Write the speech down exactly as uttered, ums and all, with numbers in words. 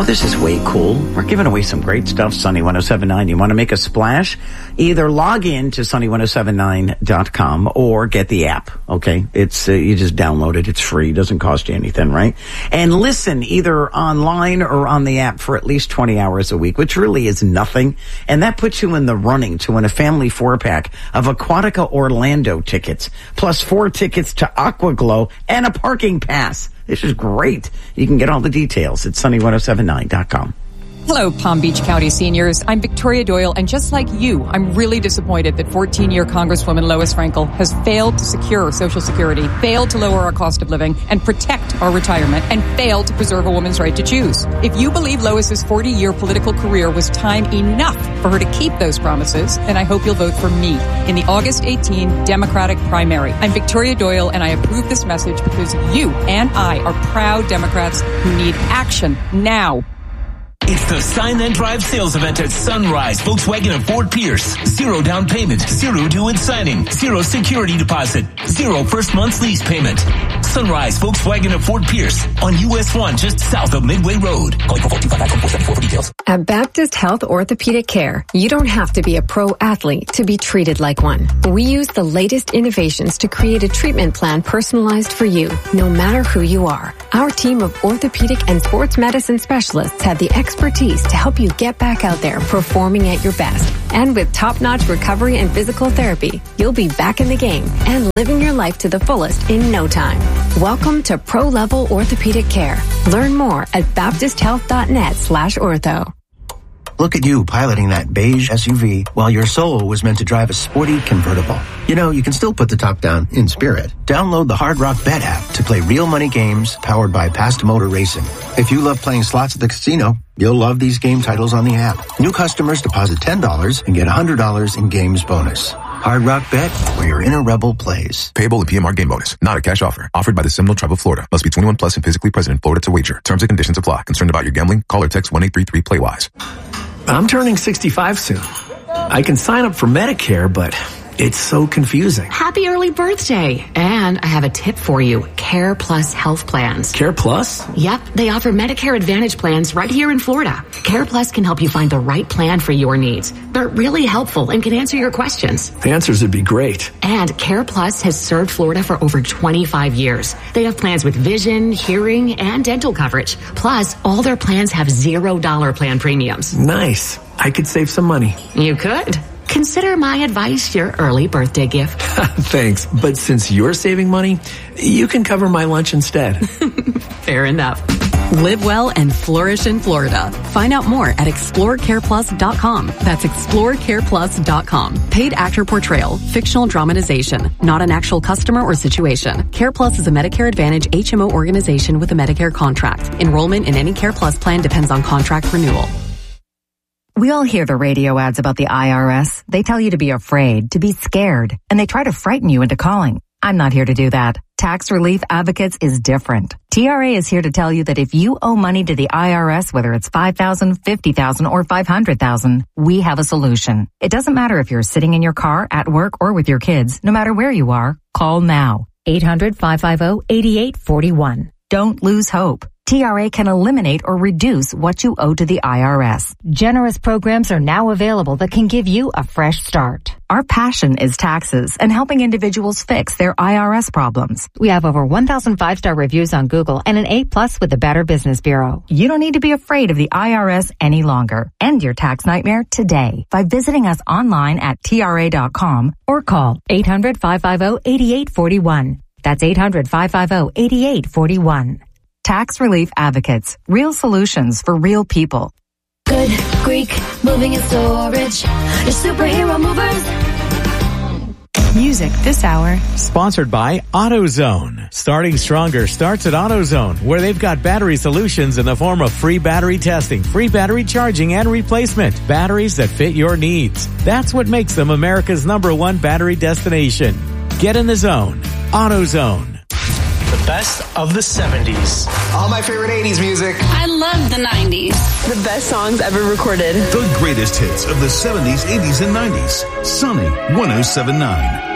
Oh, this is way cool. We're giving away some great stuff, Sunny ten seventy-nine. You want to make a splash? Either log in to sunny ten seventy-nine dot com or get the app, okay? It's, uh, you just download it. It's free. Doesn't cost you anything, right? And listen either online or on the app for at least twenty hours a week, which really is nothing. And that puts you in the running to win a family four-pack of Aquatica Orlando tickets, plus four tickets to Aquaglow and a parking pass. This is great. You can get all the details at sunny ten seventy-nine dot com. Hello, Palm Beach County seniors. I'm Victoria Doyle, and just like you, I'm really disappointed that fourteen-year Congresswoman Lois Frankel has failed to secure Social Security, failed to lower our cost of living, and protect our retirement, and failed to preserve a woman's right to choose. If you believe Lois's forty-year political career was time enough for her to keep those promises, then I hope you'll vote for me in the August eighteenth Democratic primary. I'm Victoria Doyle, and I approve this message because you and I are proud Democrats who need action now. It's the Sign Then Drive sales event at Sunrise, Volkswagen and Ford Pierce. Zero down payment, zero due in signing, zero security deposit, zero first month's lease payment. Sunrise, Volkswagen and Ford Pierce on U S one just south of Midway Road. Call four two five five four seven four for details. At Baptist Health Orthopedic Care, you don't have to be a pro athlete to be treated like one. We use the latest innovations to create a treatment plan personalized for you, no matter who you are. Our team of orthopedic and sports medicine specialists have the expertise to help you get back out there performing at your best. And with top-notch recovery and physical therapy, you'll be back in the game and living your life to the fullest in no time. Welcome to Pro-Level Orthopedic Care. Learn more at baptist health dot net slash ortho. Look at you piloting that beige S U V while your soul was meant to drive a sporty convertible. You know, you can still put the top down in spirit. Download the Hard Rock Bet app to play real money games powered by Past Motor Racing. If you love playing slots at the casino, you'll love these game titles on the app. New customers deposit ten dollars and get one hundred dollars in games bonus. Hard Rock Bet, where your inner rebel plays. Payable at P M R game bonus. Not a cash offer. Offered by the Seminole Tribe of Florida. Must be twenty-one plus and physically present in Florida to wager. Terms and conditions apply. Concerned about your gambling? Call or text one eight three three play wise. I'm turning sixty-five soon. I can sign up for Medicare, but it's so confusing. Happy early birthday. And I have a tip for you. Care Plus health plans. Care Plus? Yep. They offer Medicare Advantage plans right here in Florida. Care Plus can help you find the right plan for your needs. They're really helpful and can answer your questions. The answers would be great. And Care Plus has served Florida for over twenty-five years. They have plans with vision, hearing, and dental coverage. Plus, all their plans have zero dollar plan premiums. Nice. I could save some money. You could. Consider my advice your early birthday gift. Thanks, but since you're saving money, you can cover my lunch instead. Fair enough. Live well and flourish in Florida. Find out more at explore care plus dot com. That's explore care plus dot com. Paid actor portrayal, fictional dramatization, not an actual customer or situation. Care Plus is a Medicare Advantage H M O organization with a Medicare contract. Enrollment in any Care Plus plan depends on contract renewal. We all hear the radio ads about the I R S. They tell you to be afraid, to be scared, and they try to frighten you into calling. I'm not here to do that. Tax Relief Advocates is different. T R A is here to tell you that if you owe money to the I R S, whether it's five thousand dollars, fifty thousand dollars, or five hundred thousand dollars, we have a solution. It doesn't matter if you're sitting in your car, at work, or with your kids. No matter where you are, call now. eight hundred, five five zero, eight eight four one. Don't lose hope. T R A can eliminate or reduce what you owe to the I R S. Generous programs are now available that can give you a fresh start. Our passion is taxes and helping individuals fix their I R S problems. We have over one thousand five-star reviews on Google and an A plus with the Better Business Bureau. You don't need to be afraid of the I R S any longer. End your tax nightmare today by visiting us online at T R A dot com or call eight hundred, five five zero, eight eight four one. That's eight hundred, five five zero, eight eight four one. Tax Relief Advocates. Real solutions for real people. Good Greek moving and storage. Your superhero movers. Music this hour. Sponsored by AutoZone. Starting stronger starts at AutoZone, where they've got battery solutions in the form of free battery testing, free battery charging, and replacement. Batteries that fit your needs. That's what makes them America's number one battery destination. Get in the zone. AutoZone. The best of the seventies. All my favorite eighties music. I love the nineties. The best songs ever recorded. The greatest hits of the seventies, eighties, and nineties. Sunny ten seventy-nine.